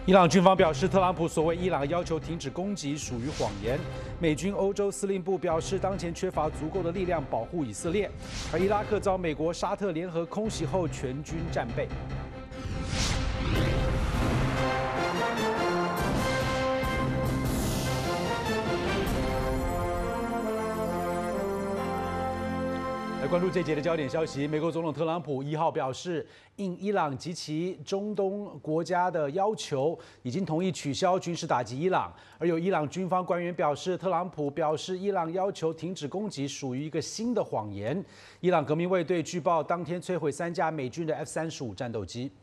伊朗军方表示，特朗普所谓伊朗要求停止攻击属于谎言。美军欧洲司令部表示，当前缺乏足够的力量保护以色列。而伊拉克遭美国、沙特联合空袭后，全军战备。来关注这节的焦点消息，美国总统特朗普1号表示，应伊朗及其中东国家的要求，已经同意取消军事打击伊朗。而有伊朗军方官员表示，特朗普表示伊朗要求停止攻击属于一个新的谎言。伊朗革命卫队据报当天摧毁3架美军的 F-35战斗机。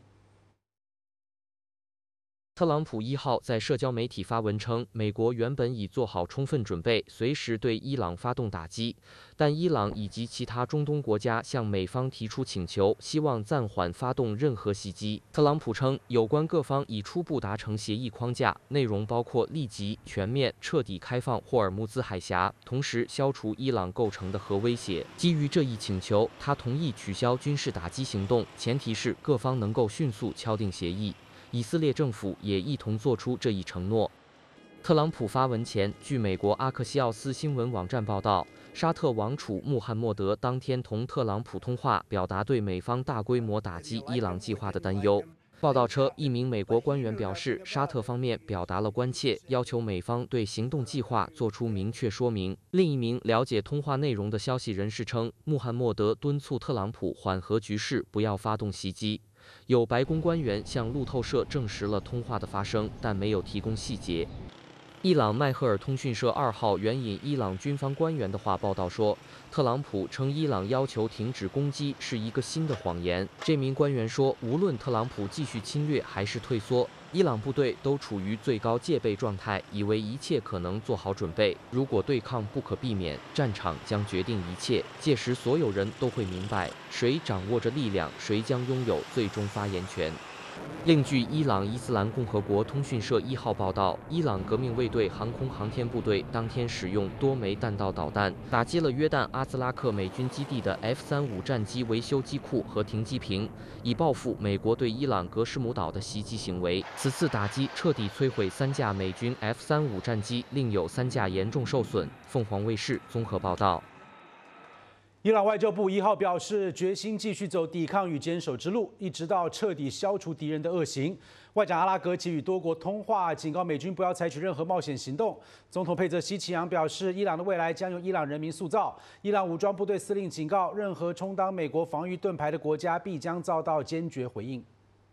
特朗普1号在社交媒体发文称，美国原本已做好充分准备，随时对伊朗发动打击，但伊朗以及其他中东国家向美方提出请求，希望暂缓发动任何袭击。特朗普称，有关各方已初步达成协议框架，内容包括立即、全面、彻底开放霍尔木兹海峡，同时消除伊朗构成的核威胁。基于这一请求，他同意取消军事打击行动，前提是各方能够迅速敲定协议。以色列政府也一同做出这一承诺。特朗普发文前，据美国阿克西奥斯新闻网站报道，沙特王储穆罕默德当天同特朗普通话，表达对美方大规模打击伊朗计划的担忧。报道称，一名美国官员表示，沙特方面表达了关切，要求美方对行动计划做出明确说明。另一名了解通话内容的消息人士称，穆罕默德敦促特朗普缓和局势，不要发动袭击。有白宫官员向路透社证实了通话的发生，但没有提供细节。伊朗迈赫尔通讯社2号援引伊朗军方官员的话报道说，特朗普称伊朗要求停止攻击是一个新的谎言。这名官员说，无论特朗普继续侵略还是退缩，伊朗部队都处于最高戒备状态，以为一切可能做好准备。如果对抗不可避免，战场将决定一切，届时所有人都会明白，谁掌握着力量，谁将拥有最终发言权。另据伊朗伊斯兰共和国通讯社1号报道，伊朗革命卫队航空航天部队当天使用多枚弹道导弹，打击了约旦阿兹拉克美军基地的 F-35战机维修机库和停机坪，以报复美国对伊朗格什姆岛的袭击行为。此次打击彻底摧毁3架美军 F-35战机，另有3架严重受损。凤凰卫视综合报道。 伊朗外交部1号表示，决心继续走抵抗与坚守之路，一直到彻底消除敌人的恶行。外长阿拉格奇与多国通话，警告美军不要采取任何冒险行动。总统佩泽西奇扬表示，伊朗的未来将由伊朗人民塑造。伊朗武装部队司令警告，任何充当美国防御盾牌的国家必将遭到坚决回应。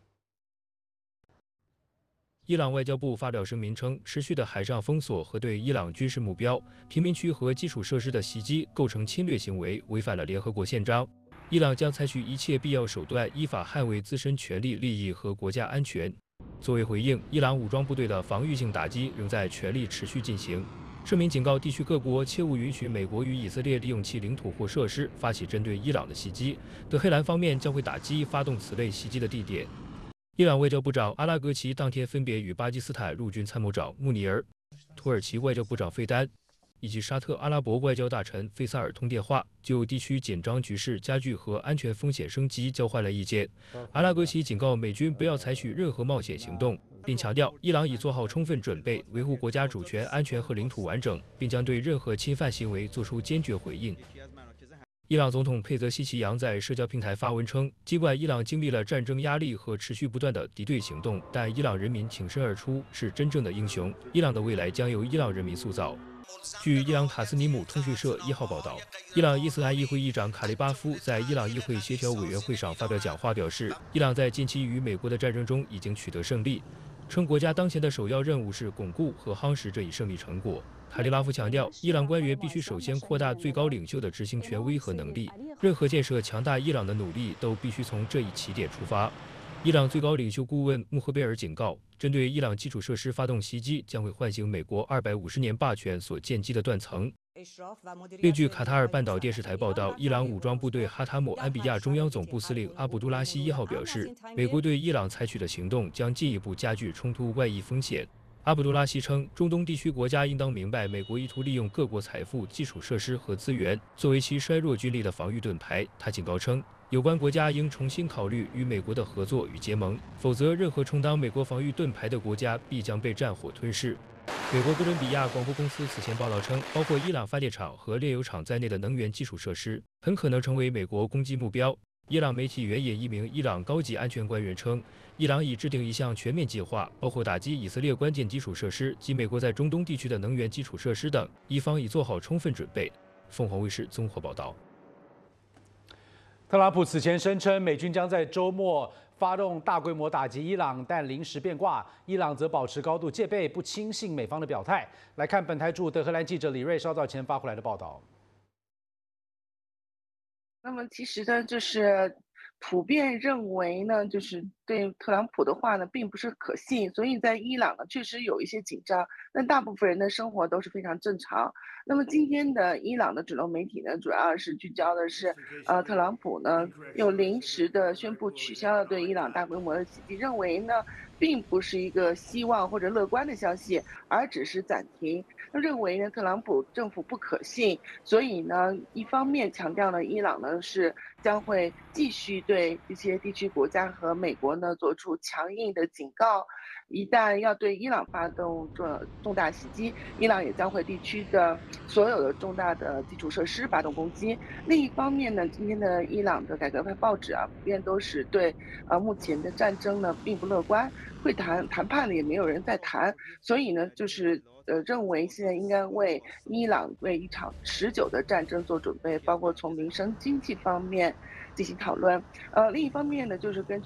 伊朗外交部发表声明称，持续的海上封锁和对伊朗军事目标、平民区和基础设施的袭击构成侵略行为，违反了联合国宪章。伊朗将采取一切必要手段，依法捍卫自身权利、利益和国家安全。作为回应，伊朗武装部队的防御性打击仍在全力持续进行。声明警告地区各国切勿允许美国与以色列利用其领土或设施发起针对伊朗的袭击。德黑兰方面将会打击发动此类袭击的地点。伊朗外交部长阿拉格齐当天分别与巴基斯坦陆军参谋长穆尼尔、土耳其外交部长费丹以及沙特阿拉伯外交大臣费萨尔通电话，就地区紧张局势加剧和安全风险升级交换了意见。阿拉格齐警告美军不要采取任何冒险行动，并强调伊朗已做好充分准备，维护国家主权、安全和领土完整，并将对任何侵犯行为做出坚决回应。伊朗总统佩泽西奇扬在社交平台发文称，尽管伊朗经历了战争压力和持续不断的敌对行动，但伊朗人民挺身而出，是真正的英雄。伊朗的未来将由伊朗人民塑造。据伊朗塔斯尼姆通讯社1号报道，伊朗伊斯兰议会议长卡利巴夫在伊朗议会协调委员会上发表讲话，表示，伊朗在近期与美国的战争中已经取得胜利，称国家当前的首要任务是巩固和夯实这一胜利成果。卡利拉夫强调，伊朗官员必须首先扩大最高领袖的执行权威和能力，任何建设强大伊朗的努力都必须从这一起点出发。伊朗最高领袖顾问穆赫贝尔警告，针对伊朗基础设施发动袭击将会唤醒美国250年霸权所建基的断层。另据卡塔尔半岛电视台报道，伊朗武装部队哈塔姆安比亚中央总部司令阿卜杜拉希1号表示，美国对伊朗采取的行动将进一步加剧冲突外溢风险。阿卜杜拉希称，中东地区国家应当明白，美国意图利用各国财富、基础设施和资源作为其衰弱军力的防御盾牌。他警告称， 有关国家应重新考虑与美国的合作与结盟，否则任何充当美国防御盾牌的国家必将被战火吞噬。美国哥伦比亚广播公司此前报道称，包括伊朗发电厂和炼油厂在内的能源基础设施很可能成为美国攻击目标。伊朗媒体援引一名伊朗高级安全官员称，伊朗已制定一项全面计划，包括打击以色列关键基础设施及美国在中东地区的能源基础设施等，伊方已做好充分准备。凤凰卫视综合报道。 特朗普此前声称美军将在周末发动大规模打击伊朗，但临时变卦，伊朗则保持高度戒备，不轻信美方的表态。来看本台驻德黑兰记者李瑞稍早前发回来的报道。 那么其实呢，就是普遍认为呢，就是对特朗普的话呢，并不是可信，所以在伊朗呢，确实有一些紧张。但大部分人的生活都是非常正常。那么今天的伊朗的主流媒体呢，主要是聚焦的是，特朗普呢又临时的宣布取消了对伊朗大规模的袭击，认为呢，并不是一个希望或者乐观的消息，而只是暂停。认为呢，特朗普政府不可信，所以呢，一方面强调呢，伊朗呢是将会继续对这些地区国家和美国呢做出强硬的警告，一旦要对伊朗发动重大袭击，伊朗也将会地区的所有的重大的基础设施发动攻击。另一方面呢，今天的伊朗的改革派报纸啊，普遍都是对目前的战争呢并不乐观，会谈判的也没有人在谈，所以呢，就是认为现在应该为伊朗为一场持久的战争做准备，包括从民生经济方面进行讨论。另一方面呢，就是根据